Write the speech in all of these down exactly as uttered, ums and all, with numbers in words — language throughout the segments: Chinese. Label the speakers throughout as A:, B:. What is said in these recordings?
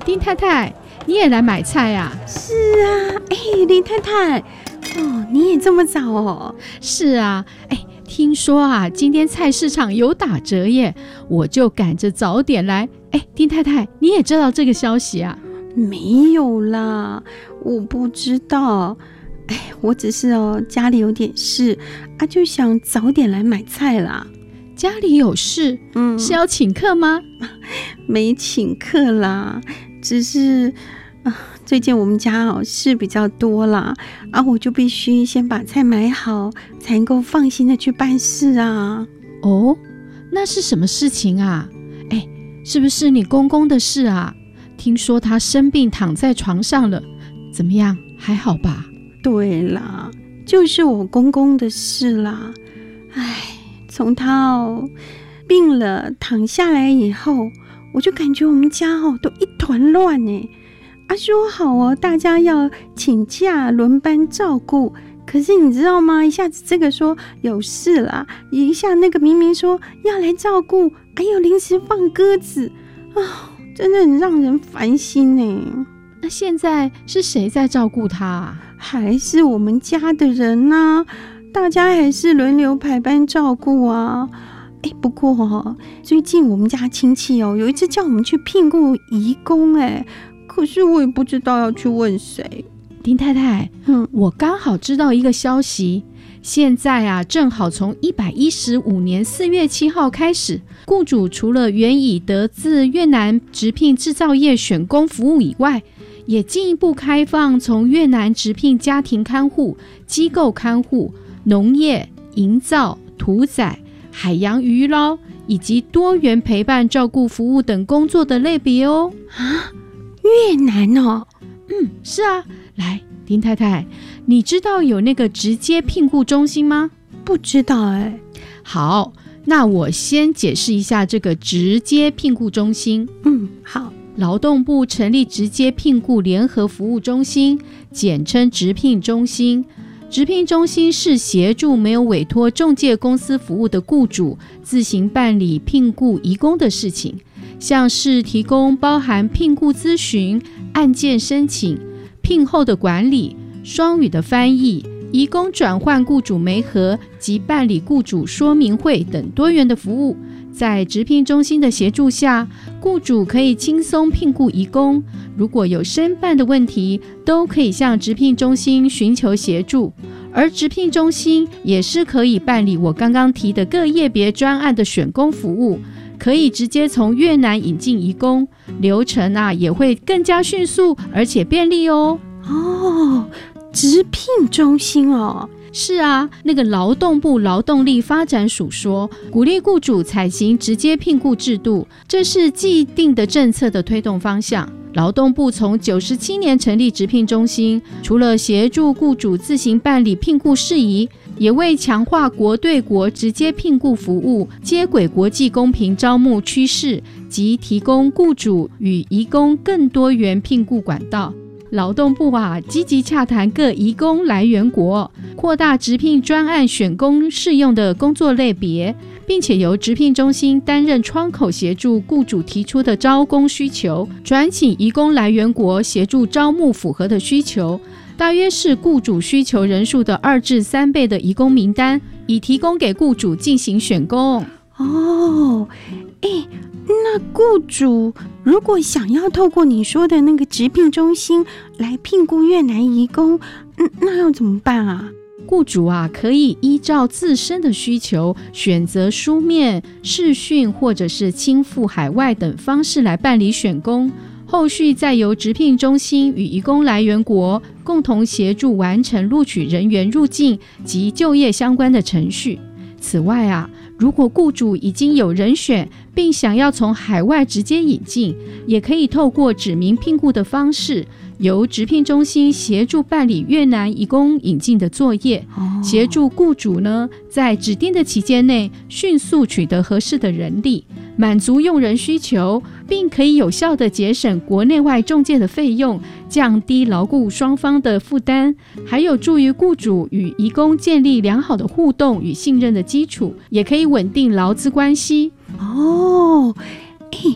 A: 丁太太，你也来买菜啊？
B: 是啊，哎，林太太，哦，你也这么早哦？
A: 是啊，哎，听说啊，今天菜市场有打折耶，我就赶着早点来。哎，丁太太，你也知道这个消息啊？
B: 没有啦，我不知道。哎，我只是哦，家里有点事啊，就想早点来买菜啦。
A: 家里有事？嗯，是要请客吗？
B: 没请客啦，只是啊，最近我们家哦事比较多啦，啊，我就必须先把菜买好，才能够放心的去办事啊。
A: 哦，那是什么事情啊？哎，是不是你公公的事啊？听说他生病躺在床上了，怎么样？还好吧？
B: 对啦，就是我公公的事啦。哎，从他哦病了躺下来以后，我就感觉我们家哦都一团乱呢。啊，说好哦，大家要请假轮班照顾，可是你知道吗？一下子这个说有事啦，一下那个明明说要来照顾，哎呦，临时放鸽子啊，真的很让人烦心呢。
A: 那现在是谁在照顾他啊？
B: 还是我们家的人啊，大家还是轮流排班照顾啊。哎，不过哦，最近我们家亲戚哦，有一次叫我们去聘雇移工，哎，可是我也不知道要去问谁。
A: 丁太太，嗯，我刚好知道一个消息，现在啊，正好从一百一十五年四月七号开始，雇主除了原已得自越南直聘制造业选工服务以外，也进一步开放从越南直聘家庭看护、机构看护、农业、营造、屠宰、海洋渔捞以及多元陪伴照顾服务等工作的类别哦。
B: 啊，越南哦？
A: 嗯，是啊。来，丁太太，你知道有那个直接聘雇中心吗？
B: 不知道哎。
A: 好，那我先解释一下这个直接聘雇中心。
B: 嗯，好。
A: 劳动部成立直接聘雇联合服务中心，简称直聘中心。直聘中心是协助没有委托仲介公司服务的雇主自行办理聘雇移工的事情，像是提供包含聘雇咨询、案件申请、聘后的管理、双语的翻译、移工转换雇主媒合及办理雇主说明会等多元的服务。在直聘中心的协助下，雇主可以轻松聘雇移工，如果有申办的问题，都可以向直聘中心寻求协助。而直聘中心也是可以办理我刚刚提的各业别专案的选工服务，可以直接从越南引进移工，流程啊也会更加迅速而且便利哦。
B: 哦，直聘中心哦。
A: 是啊，那个劳动部劳动力发展署说，鼓励雇主采行直接聘雇制度，这是既定的政策的推动方向。劳动部从九十七年成立直聘中心，除了协助雇主自行办理聘雇事宜，也为强化国对国直接聘雇服务，接轨国际公平招募趋势及提供雇主与移工更多元聘雇管道。劳动部啊，积极洽谈各移工来源国，扩大直聘专案选工适用的工作类别，并且由直聘中心担任窗口，协助雇主提出的招工需求，转请移工来源国协助招募符合的需求，大约是雇主需求人数的二至三倍的移工名单，以提供给雇主进行选工。
B: 哦，哎，那雇主如果想要透过你说的那个直聘中心来聘雇越南移工，嗯，那要怎么办啊？
A: 雇主啊，可以依照自身的需求，选择书面、视讯或者是亲赴海外等方式来办理选工，后续再由直聘中心与移工来源国共同协助完成录取人员入境及就业相关的程序。此外啊，如果雇主已经有人选，并想要从海外直接引进，也可以透过指名聘雇的方式，由直聘中心协助办理越南移工引进的作业，哦、协助雇主呢在指定的期间内迅速取得合适的人力，满足用人需求，并可以有效地节省国内外仲介的费用，降低劳雇双方的负担，还有助于雇主与移工建立良好的互动与信任的基础，也可以稳定劳资关系。
B: 哦，哎，啊，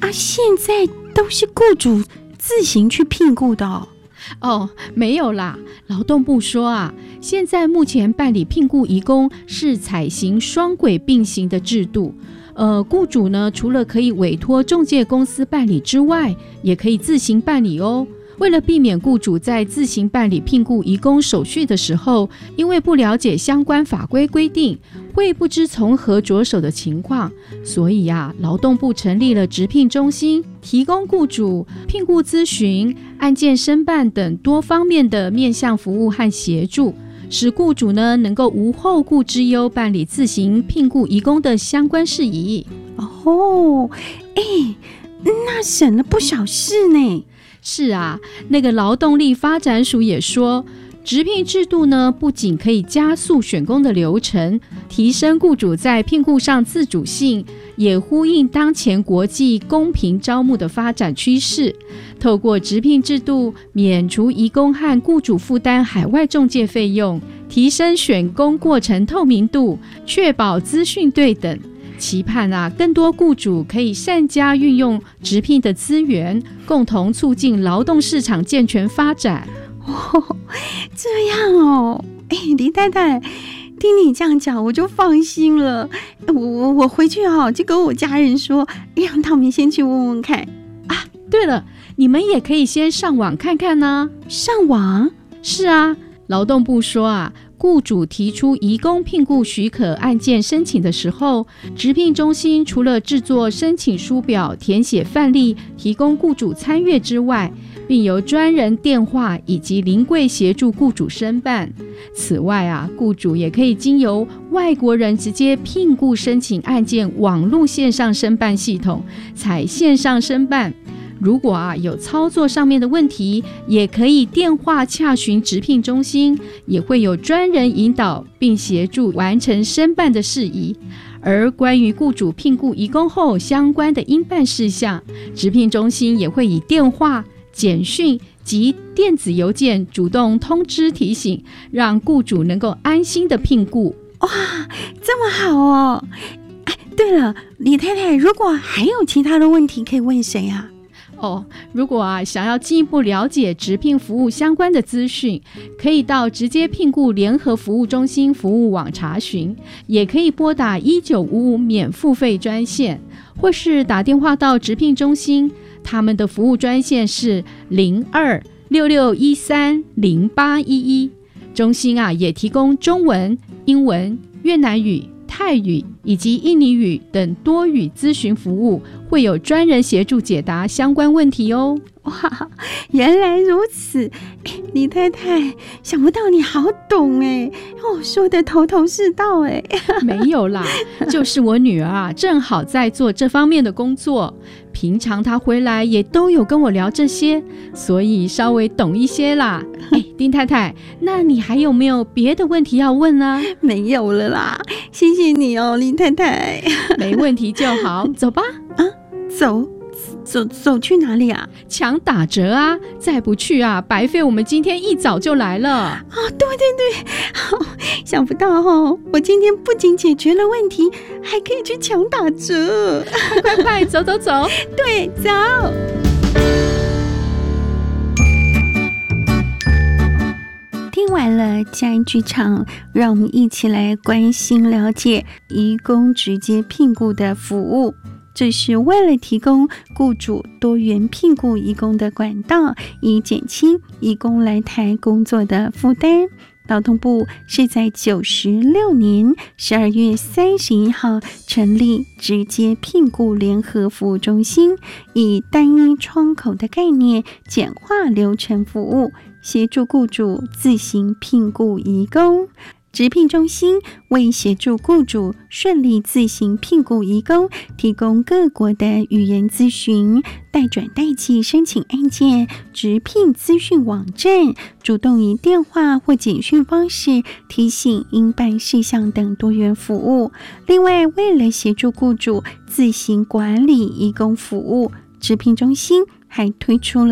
B: 啊，现在都是雇主自行去聘雇的哦。
A: 哦，没有啦，劳动部说啊，现在目前办理聘雇移工是采行双轨并行的制度。呃，雇主呢，除了可以委托中介公司办理之外，也可以自行办理哦。为了避免雇主在自行办理聘雇移工手续的时候，因为不了解相关法规规定，会不知从何着手的情况，所以啊，劳动部成立了职聘中心，提供雇主聘雇咨询、案件申办等多方面的面向服务和协助，使雇主呢能够无后顾之忧办理自行聘雇移工的相关事宜。
B: 哦，哎，那省了不少事呢。
A: 是啊，那个劳动力发展署也说，职聘制度呢，不仅可以加速选工的流程，提升雇主在聘雇上自主性，也呼应当前国际公平招募的发展趋势。透过职聘制度，免除移工和雇主负担海外中介费用，提升选工过程透明度，确保资讯对等。期盼啊，更多雇主可以善加运用职聘的资源，共同促进劳动市场健全发展。
B: 哦，这样哦，哎，李太太，听你这样讲，我就放心了。我我我回去哈、哦，就跟我家人说，让他们先去问问看
A: 啊。对了，你们也可以先上网看看呢、啊。
B: 上网？
A: 是啊，劳动部说啊，雇主提出移工聘雇许可案件申请的时候，职聘中心除了制作申请书表、填写范例，提供雇主参阅之外，并由专人电话以及临柜协助雇主申办。此外啊，雇主也可以经由外国人直接聘雇申请案件网络线上申办系统，采线上申办。如果啊有操作上面的问题，也可以电话洽询职聘中心，也会有专人引导并协助完成申办的事宜。而关于雇主聘雇移工后相关的应办事项，职聘中心也会以电话、简讯及电子邮件主动通知提醒，让雇主能够安心的聘雇。
B: 哇，这么好哦！哎，对了，李太太，如果还有其他的问题，可以问谁啊？
A: 哦，如果啊想要进一步了解职聘服务相关的资讯，可以到直接聘雇联合服务中心服务网查询，也可以拨打一九五五免付费专线，或是打电话到职聘中心，他们的服务专线是零二六六一三零八一一。中心啊也提供中文、英文、越南语、泰语以及印尼语等多语咨询服务，会有专人协助解答相关问题哦。
B: 哇，原来如此！李太太，想不到你好懂哎，哦，说的头头是道哎。
A: 没有啦，就是我女儿啊，正好在做这方面的工作，平常她回来也都有跟我聊这些，所以稍微懂一些啦。哎，丁太太，那你还有没有别的问题要问呢？
B: 没有了啦，谢谢你哦，李太太。
A: 没问题就好，走吧。
B: 啊，走。走走去哪里啊？
A: 抢打折啊！再不去啊，白费我们今天一早就来了。啊、
B: 哦，对对对，哦，想不到哦，我今天不仅解决了问题，还可以去抢打折。
A: 快快快，走走走！
B: 对，走。听完了家人剧场，让我们一起来关心了解移工直接聘雇的服务。这是为了提供雇主多元聘雇移工的管道，以减轻移工来台工作的负担。劳动部是在九十六年十二月三十一号成立直接聘雇联合服务中心，以单一窗口的概念，简化流程服务，协助雇主自行聘雇移工。职聘中心为协助雇主顺利自行聘雇移工，提供各国的语言咨询、代转代寄申请案件、职聘资讯网站，主动以电话或简讯方式提醒应办事项等多元服务。另外，为了协助雇主自行管理移工服务，职聘中心还推出了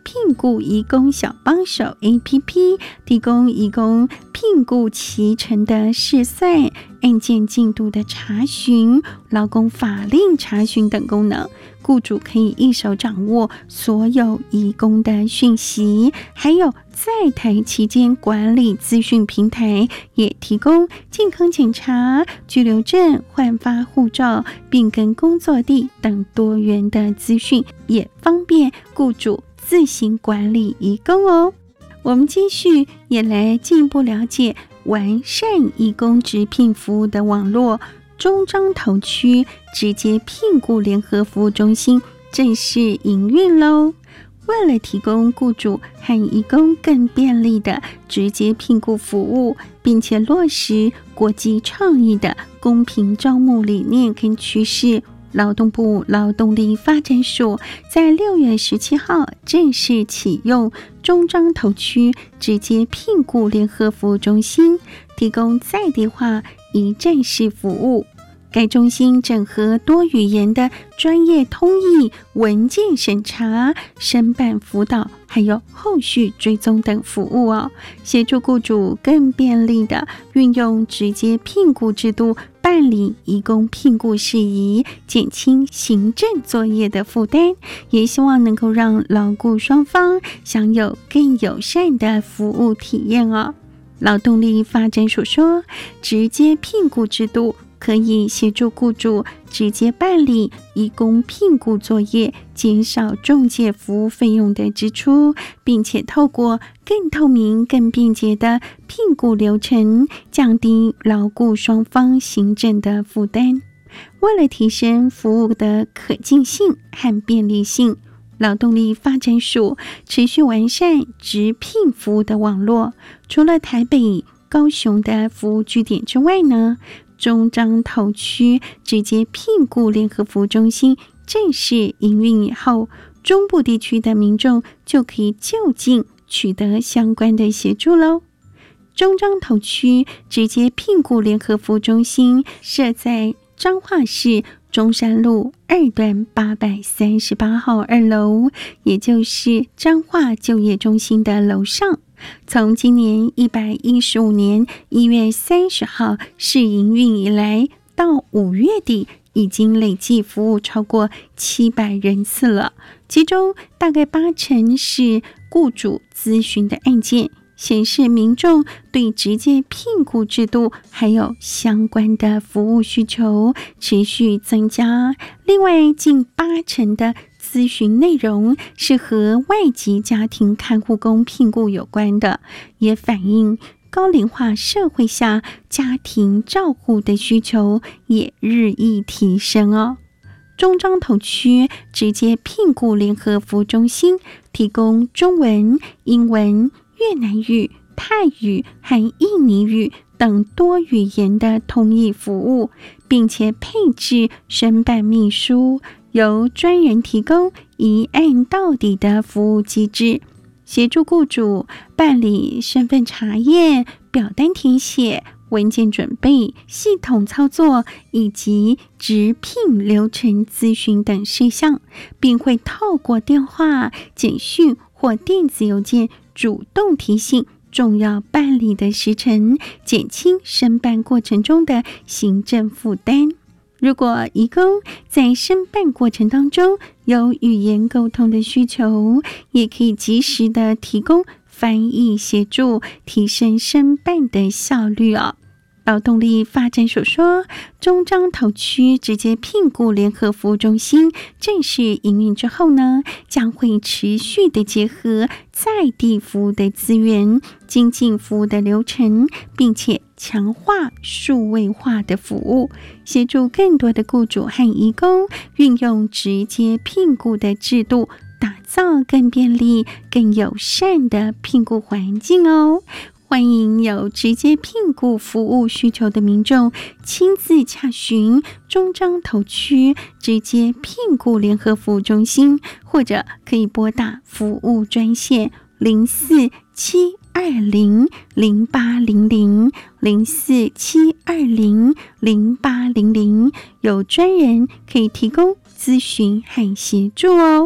B: 聘雇移工小帮手 A P P， 提供移工聘雇期程的试算、案件进度的查询、劳工法令查询等功能。雇主可以一手掌握所有移工的讯息，还有在台期间管理资讯平台，也提供健康检查、居留证、换发护照、变更工作地等多元的资讯，也方便雇主自行管理移工哦。我们继续也来进一步了解完善移工直聘服务的网络。中彰投区直接聘雇联合服务中心正式营运喽。为了提供雇主和移工更便利的直接聘雇服务，并且落实国际倡议的公平招募理念跟趋势，劳动部劳动力发展署在六月十七号正式启用中彰投区直接聘雇联合服务中心，提供在地化一站式服务。该中心整合多语言的专业通译、文件审查、申办辅导，还有后续追踪等服务哦，协助雇主更便利的运用直接聘雇制度办理移工聘雇事宜，减轻行政作业的负担，也希望能够让劳雇双方享有更友善的服务体验哦。劳动力发展署说，直接聘雇制度可以协助雇主直接办理移工聘雇作业，减少中介服务费用的支出，并且透过更透明、更便捷的聘雇流程，降低劳雇双方行政的负担。为了提升服务的可进性和便利性，劳动力发展署持续完善直聘服务的网络。除了台北、高雄的服务据点之外呢，中彰投区直接聘雇联合服务中心正式营运以后，中部地区的民众就可以就近取得相关的协助喽。中彰投区直接聘雇联合服务中心设在彰化市中山路二段八百三十八号二楼，也就是彰化就业中心的楼上。从今年一百一十五年一月三十号试营运以来，到五月底已经累计服务超过七百人次了，其中大概八成是雇主咨询的案件，显示民众对直接聘雇制度还有相关的服务需求持续增加。另外，近八成的咨询内容是和外籍家庭看护工聘雇有关的，也反映高龄化社会下家庭照护的需求也日益提升哦。中彰投区直接聘雇联合服务中心提供中文、英文、越南语、泰语和印尼语等多语言的通译服务，并且配置申办秘书，由专人提供一案到底的服务机制，协助雇主办理身份查验、表单填写、文件准备、系统操作以及直聘流程咨询等事项，并会透过电话、简讯或电子邮件主动提醒重要办理的时程，减轻申办过程中的行政负担。如果移工在申办过程当中有语言沟通的需求，也可以及时的提供翻译协助，提升申办的效率哦。劳动力发展署说，中彰投区直接聘雇联合服务中心正式营运之后呢，将会持续的结合在地服务的资源，精进服务的流程，并且强化数位化的服务，协助更多的雇主和移工运用直接聘雇的制度，打造更便利、更友善的聘雇环境哦。欢迎有直接聘雇服务需求的民众亲自洽询中彰投区直接聘雇联合服务中心，或者可以拨打服务专线零四七二零零八零零零四七二零零八零零，有专人可以提供咨询和协助哦。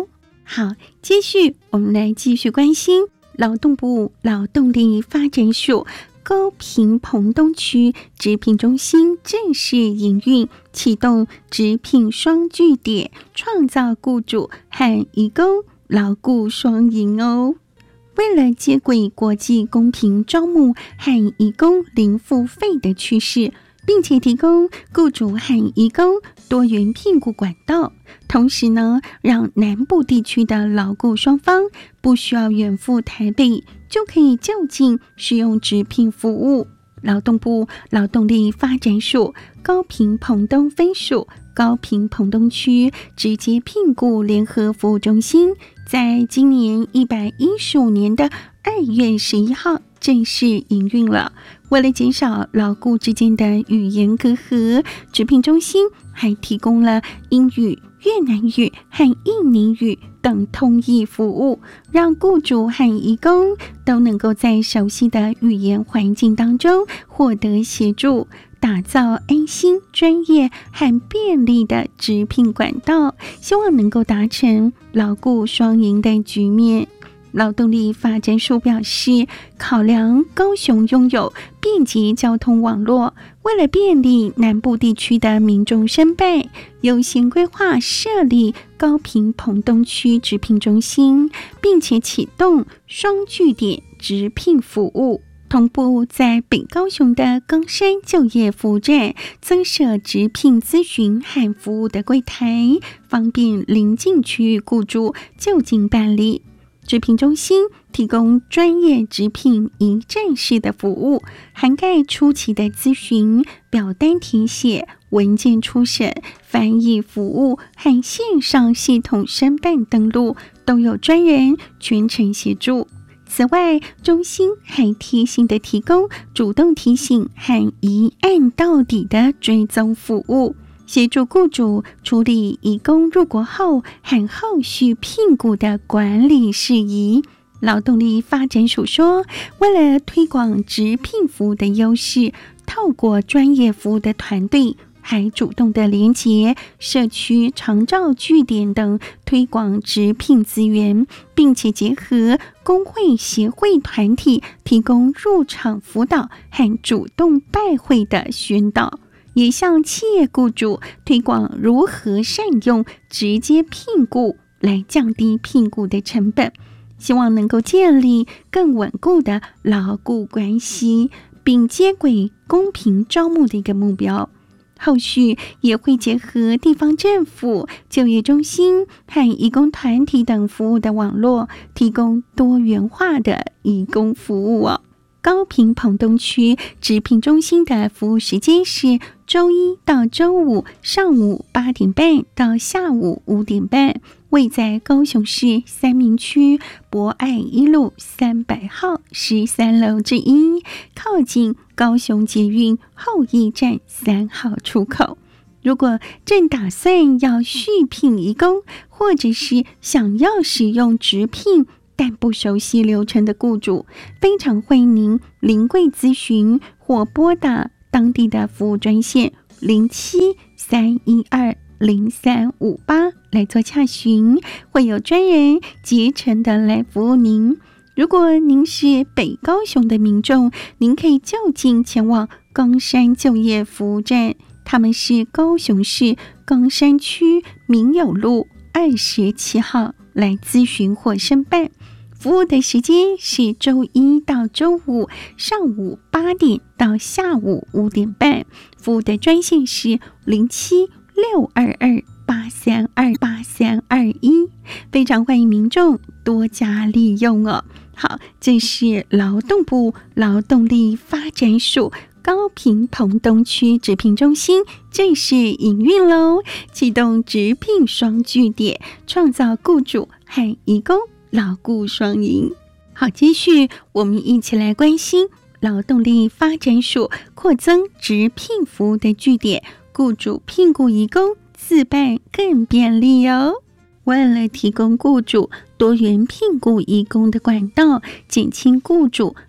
B: 好，接续我们来继续关心劳动部劳动力发展署高屏澎东区职聘中心正式营运，启动职聘双据点，创造雇主和移工劳雇双赢哦。为了接轨国际公平招募和移工零付费的趋势，并且提供雇主和移工多元聘雇管道，同时呢，让南部地区的劳雇双方不需要远赴台北，就可以就近使用职聘服务。劳动部劳动力发展署高屏澎东分署高屏澎东区直接聘雇联合服务中心，在今年一百一十五年的二月十一号正式营运了。为了减少劳雇之间的语言隔阂，职聘中心还提供了英语、越南语和印尼语等通译服务，让雇主和移工都能够在熟悉的语言环境当中获得协助，打造安心、专业和便利的职聘管道，希望能够达成劳雇双赢的局面。劳动力发展署表示，考量高雄拥有便捷交通网络，为了便利南部地区的民众申办，优先规划设立高屏澎东区职聘中心，并且启动双据点职聘服务，同步在北高雄的冈山就业服务站增设职聘咨询和服务的柜台，方便邻近区域雇主就近办理。职聘中心提供专业职聘一站式的服务，涵盖初期的咨询、表单填写、文件初审、翻译服务和线上系统申办登录，都有专人全程协助。此外，中心还贴心的提供主动提醒和一案到底的追踪服务，协助雇主处理移工入国后和后续聘雇的管理事宜。劳动力发展署说，为了推广职聘服务的优势，透过专业服务的团队，还主动的连结社区长照据点等推广职聘资源，并且结合工会协会团体提供入场辅导和主动拜会的宣导，也向企业雇主推广如何善用直接聘雇来降低聘雇的成本，希望能够建立更稳固的劳雇关系，并接轨公平招募的一个目标。后续也会结合地方政府、就业中心和移工团体等服务的网络，提供多元化的移工服务哦。高屏澎东区职聘中心的服务时间是周一到周五上午八点半到下午五点半，位在高雄市三民区博爱一路三百号十三楼之一，靠近高雄捷运后驿站三号出口。如果正打算要续聘移工，或者是想要使用直聘但不熟悉流程的雇主，非常欢迎您临柜咨询或拨打当地的服务专线零七三一二零三五八来做洽询，会有专人竭诚的来服务您。如果您是北高雄的民众，您可以就近前往冈山就业服务站，他们是高雄市冈山区民友路二十七号来咨询或申办。服务的时间是周一到周五上午八点到下午五点半，服务的专线是零七六二二八三二八三二一，非常欢迎民众多加利用哦。好，这是劳动部劳动力发展署高屏澎东区职聘中心正式营运喽，启动职聘双据点，创造雇主和移工劳雇双赢。好，接续我们一起来关心劳动力发展署扩增职聘服务的据点，雇主聘雇移工自办更便利哦。为了提供雇主多元聘雇移工的管道，减轻雇主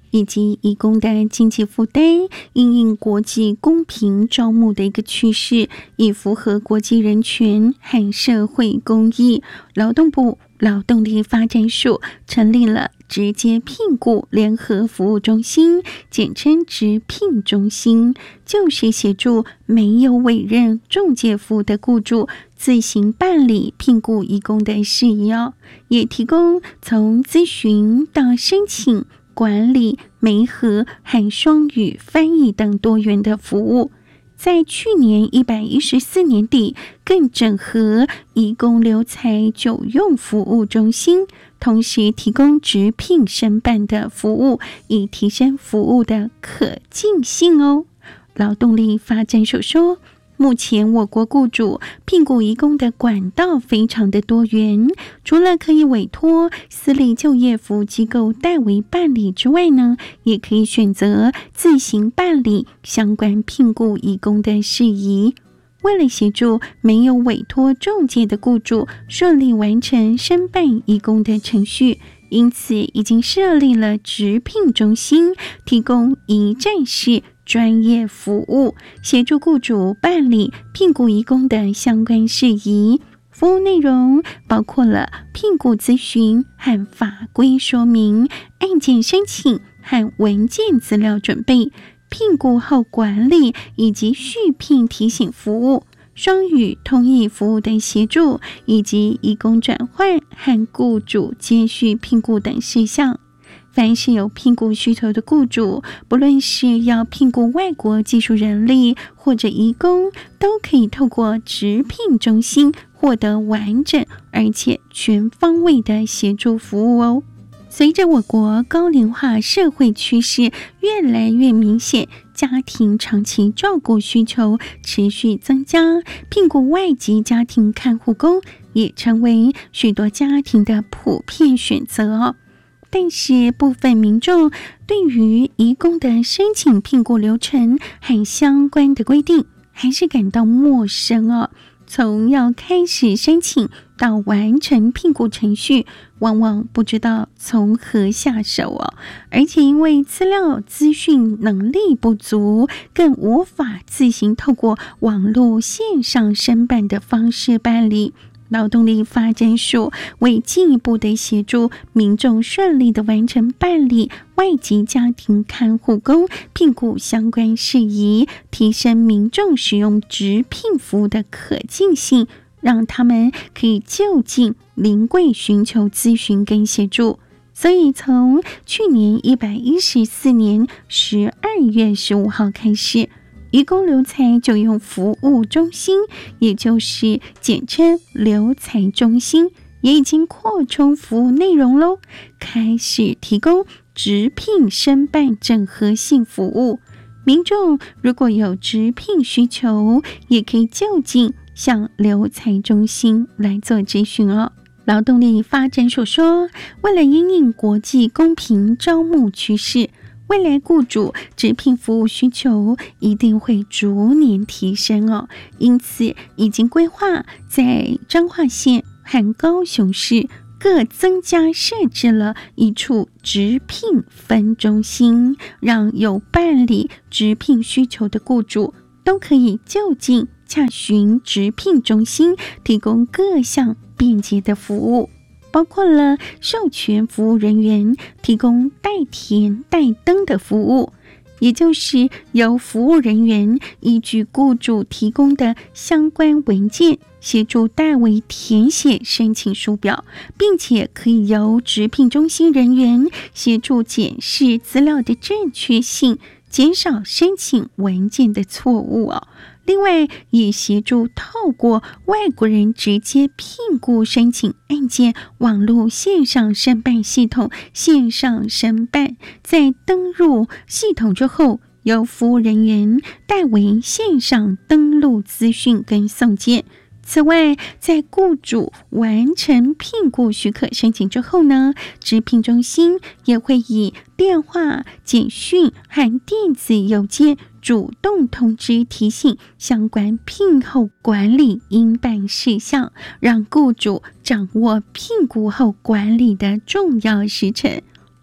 B: 以及移工的经济负担，因应国际公平招募的一个趋势，以符合国际人权和社会公益，劳动部劳动力发展署成立了直接聘雇联合服务中心，简称直聘中心，就是协助没有委任仲介服务的雇主自行办理聘雇移工的事宜哦，也提供从咨询到申请、管理、媒合和双语翻译等多元的服务。在去年一百一十四年底，更整合移工留才久用服务中心，同时提供直聘申办的服务，以提升服务的可进性哦。劳动力发展署说，目前我国雇主聘雇移工的管道非常的多元，除了可以委托私立就业服务机构代为办理之外呢，也可以选择自行办理相关聘雇移工的事宜。为了协助没有委托仲介的雇主顺利完成申办移工的程序，因此已经设立了直聘中心，提供一站式专业服务，协助雇主办理聘雇移工的相关事宜。服务内容包括了聘雇咨询和法规说明、案件申请和文件资料准备、聘雇后管理以及续聘提醒服务、双语通译服务的协助，以及移工转换和雇主接续聘雇等事项。凡是有聘雇需求的雇主，不论是要聘雇外国技术人力或者移工，都可以透过直聘中心获得完整而且全方位的协助服务哦。随着我国高龄化社会趋势越来越明显，家庭长期照顾需求持续增加，聘雇外籍家庭看护工也成为许多家庭的普遍选择哦。但是部分民众对于移工的申请聘雇流程和相关的规定还是感到陌生哦。从要开始申请到完成聘雇程序，往往不知道从何下手哦。而且因为资料资讯能力不足，更无法自行透过网络线上申办的方式办理。劳动力发展署为进一步的协助民众顺利的完成办理外籍家庭看护工聘雇相关事宜，提升民众使用直聘服务的可进性，让他们可以就近临柜寻求咨询跟协助。所以从去年一百一十四年十二月十五号开始，移工留才就用服务中心，也就是简称留才中心，也已经扩充服务内容喽，开始提供直聘申办整合性服务。民众如果有直聘需求，也可以就近向留才中心来做咨询哦。劳动力发展署说，为了因应国际公平招募趋势，未来雇主直聘服务需求一定会逐年提升哦，因此已经规划在彰化县和高雄市各增加设置了一处直聘分中心，让有办理直聘需求的雇主都可以就近洽询直聘中心，提供各项便捷的服务。包括了授权服务人员提供代填代登的服务，也就是由服务人员依据雇主提供的相关文件，协助代为填写申请书表，并且可以由直聘中心人员协助检视资料的正确性，减少申请文件的错误哦。另外，也协助透过外国人直接聘雇申请案件网络线上申办系统线上申办，在登入系统之后，由服务人员代为线上登录资讯跟送件。此外，在雇主完成聘雇许可申请之后呢，直聘中心也会以电话、简讯和电子邮件主动通知提醒相关聘后管理应办事项，让雇主掌握聘雇后管理的重要时程。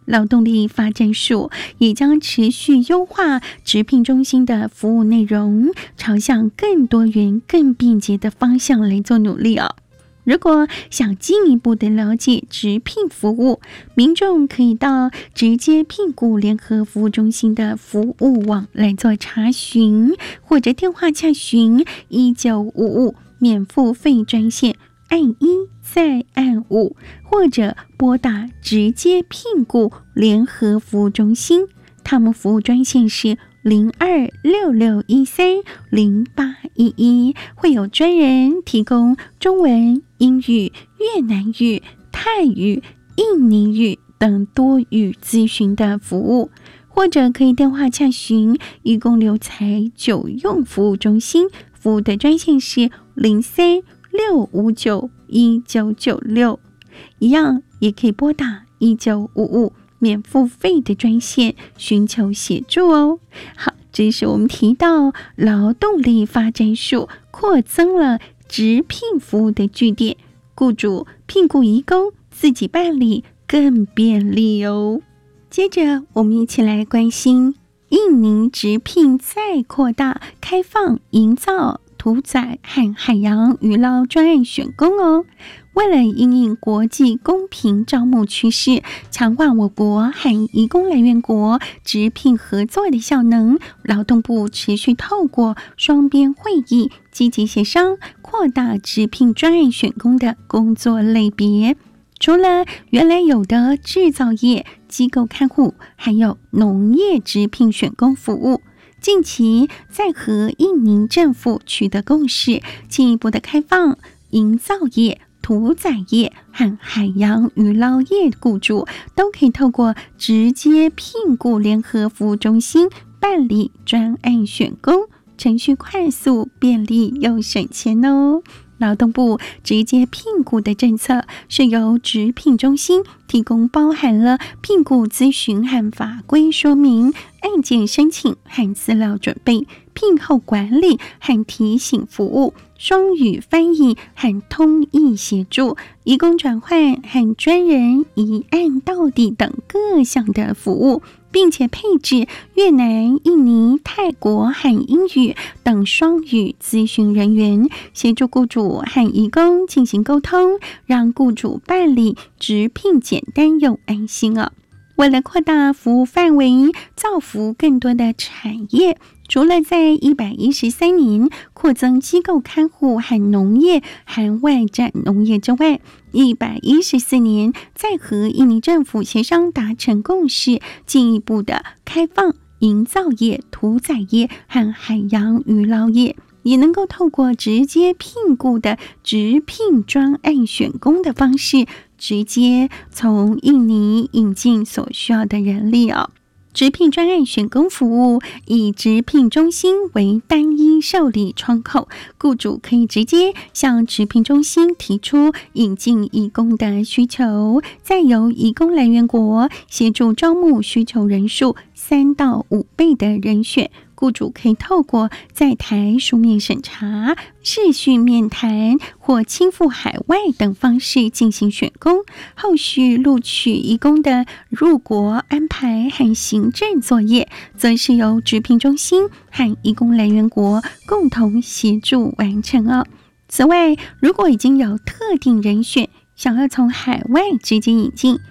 B: 劳动力发展署也将持续优化职聘中心的服务内容，朝向更多元、更便捷的方向来做努力哦。如果想进一步的了解职聘服务，民众可以到直接聘雇联合服务中心的服务网来做查询，或者电话洽询一九五五免付费专线，按一再按五，或者拨打直接聘雇联合服务中心，他们服务专线是零二六六一三零八一一，会有专人提供中文、英语、越南语、泰语、印尼语等多语咨询的服务，或者可以电话洽询移工留才久用服务中心，服务的专线是零三六五九一九九六，一样也可以拨打一九五五免付费的专线寻求协助哦。好，这是我们提到劳动力发展署扩增了职聘服务的据点，雇主聘雇移工自己办理更便利哦。接着我们一起来关心印尼职聘再扩大开放营造屠宰和海洋渔捞专案选工哦。为了因应国际公平招募趋势，强化我国和移工来源国职聘合作的效能，劳动部持续透过双边会议积极协商，扩大职聘专案选工的工作类别。除了原来有的制造业、机构看护，还有农业职聘选工服务，近期在和印尼政府取得共识，进一步的开放营造业、屠宰业和海洋渔捞业雇主都可以透过直接聘雇联合服务中心办理专案选工，程序快速、便利又省钱哦。劳动部直接聘雇的政策是由职聘中心提供包含了聘雇咨询和法规说明、案件申请和资料准备、聘后管理和提醒服务、双语翻译和通译协助、移工转换和专人一案到底等各项的服务，并且配置越南、印尼、泰国和英语等双语咨询人员，协助雇主和移工进行沟通，让雇主办理职聘简单又安心哦。为了扩大服务范围，造福更多的产业，除了在一百一十三年扩增机构看护和农业含外展农业之外，一百一十四年再和印尼政府协商达成共识，进一步的开放营造业、屠宰业和海洋渔捞业，也能够透过直接聘雇的职聘专案选工的方式，直接从印尼引进所需要的人力哦。职聘专案选工服务以职聘中心为单一受理窗口，雇主可以直接向职聘中心提出引进移工的需求，再由移工来源国协助招募需求人数三到五倍的人选。雇主可以透过在台书面审查、视讯面谈或亲赴海外等方式进行选工，后续录取移工的入国安排和行政作业，则是由职聘中心和移工来源国共同协助完成哦。此外，如果已经有特定人选想要从海外直接引进，